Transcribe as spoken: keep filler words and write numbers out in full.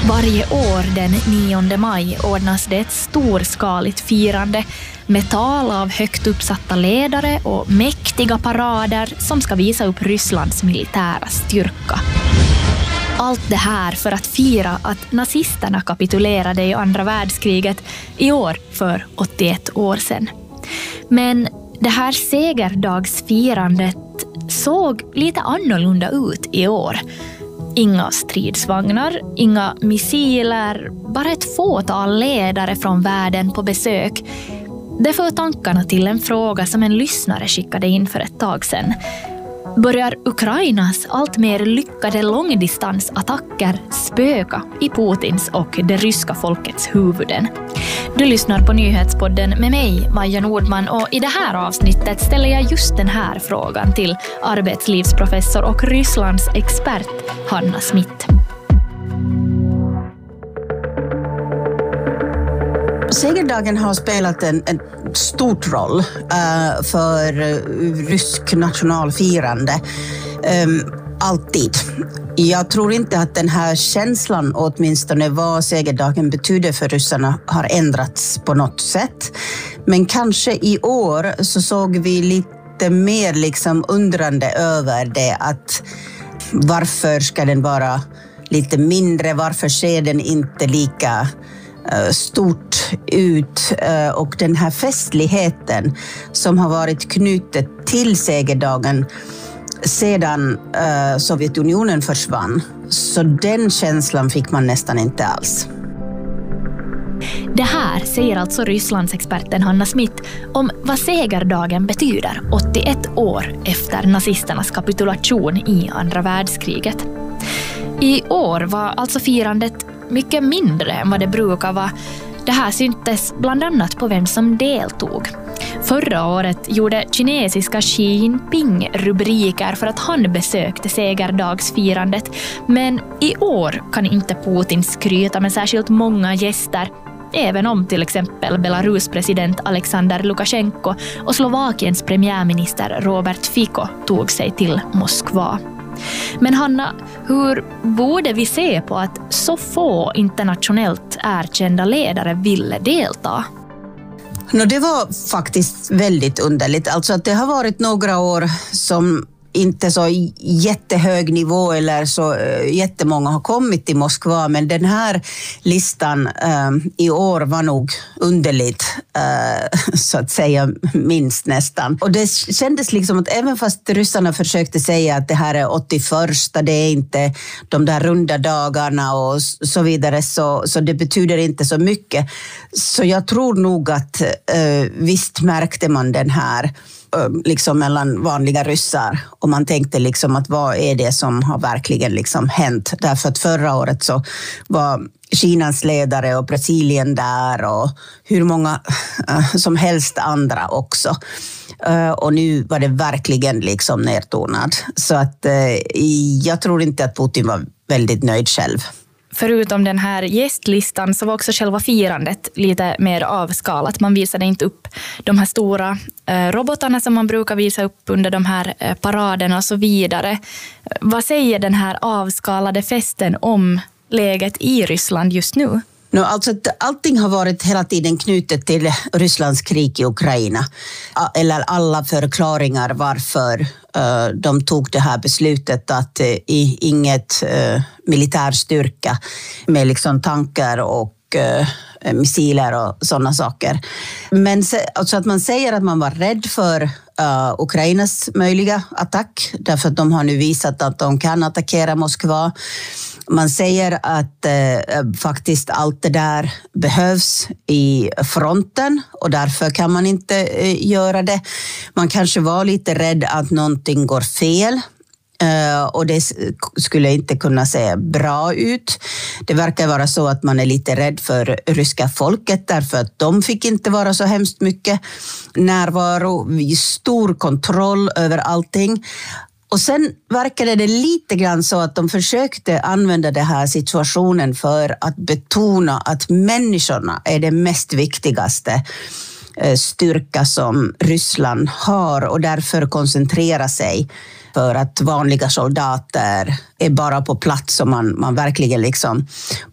Varje år den nionde maj ordnas det ett storskaligt firande med tal av högt uppsatta ledare och mäktiga parader som ska visa upp Rysslands militära styrka. Allt det här för att fira att nazisterna kapitulerade i andra världskriget i år för åttioett år sedan. Men det här segerdagsfirandet såg lite annorlunda ut i år. Inga stridsvagnar, inga missiler, bara ett fåtal ledare från världen på besök. Det för tankarna till en fråga som en lyssnare skickade in för ett tag sedan. Börjar Ukrainas allt mer lyckade långdistansattacker spöka i Putins och det ryska folkets huvuden? Du lyssnar på Nyhetspodden med mig, Maja Nordman, och i det här avsnittet ställer jag just den här frågan till arbetslivsprofessor och Rysslands expert Hanna Smith. Segerdagen har spelat en, en stor roll uh, för uh, rysk nationalfirande. Um, alltid. Jag tror inte att den här känslan, åtminstone vad segerdagen betyder för ryssarna, har ändrats på något sätt. Men kanske i år så såg vi lite mer liksom undrande över det, att varför ska den vara lite mindre, varför ser den inte lika stort ut, och den här festligheten som har varit knutet till segerdagen sedan uh, Sovjetunionen försvann. Så den känslan fick man nästan inte alls. Det här säger alltså Rysslandsexperten Hanna Smith om vad segerdagen betyder åttioett år efter nazisternas kapitulation i andra världskriget. I år var alltså firandet mycket mindre än vad det brukar vara. Det här syntes bland annat på vem som deltog. Förra året gjorde kinesiska Xi Jinping rubriker för att han besökte segerdagsfirandet. Men i år kan inte Putin skryta med särskilt många gäster, även om till exempel Belarus president Alexander Lukasjenko och Slovakiens premiärminister Robert Fico tog sig till Moskva. Men Hanna, hur borde vi se på att så få internationellt erkända ledare ville delta? No, det var faktiskt väldigt underligt. Alltså att det har varit några år som inte så jättehög nivå eller så jättemånga har kommit till Moskva, men den här listan eh, i år var nog underligt, eh, så att säga, minst nästan. Och det kändes liksom att även fast ryssarna försökte säga att det här är åttioförsta, det är inte de där runda dagarna och så vidare, så, så det betyder inte så mycket. Så jag tror nog att eh, visst märkte man den här liksom mellan vanliga ryssar, och man tänkte liksom att vad är det som har verkligen liksom hänt, därför att förra året så var Kinas ledare och Brasilien där och hur många uh, som helst andra också, uh, och nu var det verkligen liksom nedtonad, så att uh, jag tror inte att Putin var väldigt nöjd själv. Förutom den här gästlistan så var också själva firandet lite mer avskalat. Man visade inte upp de här stora eh, robotarna som man brukar visa upp under de här eh, paraderna och så vidare. Vad säger den här avskalade festen om läget i Ryssland just nu? No, alltså att allting har varit hela tiden knutet till Rysslands krig i Ukraina. Eller alla förklaringar varför uh, de tog det här beslutet att uh, i inget uh, militärstyrka med liksom tankar och uh, missiler och sådana saker. Men se, alltså att man säger att man var rädd för uh, Ukrainas möjliga attack, därför att de har nu visat att de kan attackera Moskva. Man säger att eh, faktiskt allt det där behövs i fronten och därför kan man inte eh, göra det. Man kanske var lite rädd att någonting går fel. Uh, och det skulle inte kunna se bra ut. Det verkar vara så att man är lite rädd för ryska folket, därför att de fick inte vara så hemskt mycket närvaro, stor kontroll över allting. Och sen verkade det lite grann så att de försökte använda den här situationen för att betona att människorna är det mest viktigaste styrka som Ryssland har, och därför koncentrera sig för att vanliga soldater är bara på plats som man, man verkligen liksom